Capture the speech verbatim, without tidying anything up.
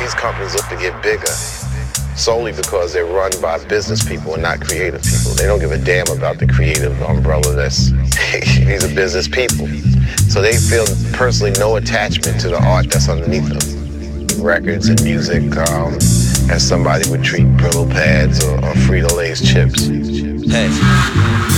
these companies look to get bigger solely because they're run by business people and not creative people. They don't give a damn about the creative umbrella. That's these are business people. So they feel personally no attachment to the art that's underneath them. Records and music, um, as somebody would treat Brillo pads or, or Frito-Lay's chips. Hey.